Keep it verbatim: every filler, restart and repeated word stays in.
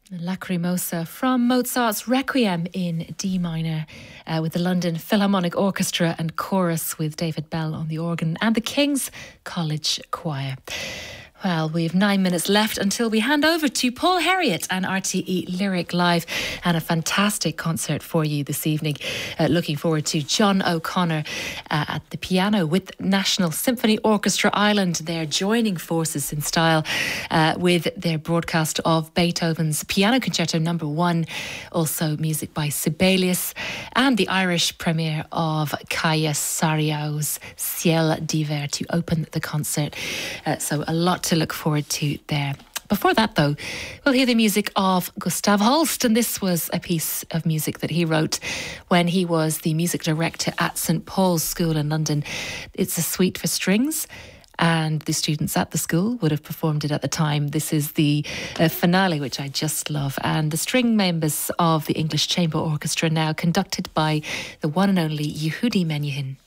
Lacrimosa from Mozart's Requiem in D minor uh, with the London Philharmonic Orchestra and chorus with David Bell on the organ and the King's College Choir. Well, we have nine minutes left until we hand over to Paul Herriot and R T E Lyric Live, and a fantastic concert for you this evening. Uh, looking forward to John O'Connor uh, at the piano with National Symphony Orchestra Ireland. They're joining forces in style uh, with their broadcast of Beethoven's Piano Concerto Number One, also music by Sibelius, and the Irish premiere of Kaya Sarriau's Ciel d'Hiver to open the concert. Uh, so a lot to to look forward to there. Before that, though, we'll hear the music of Gustav Holst, and this was a piece of music that he wrote when he was the music director at Saint Paul's School in London. It's a suite for strings, and the students at the school would have performed it at the time. This is the uh, finale, which I just love, and the string members of the English Chamber Orchestra now, conducted by the one and only Yehudi Menuhin.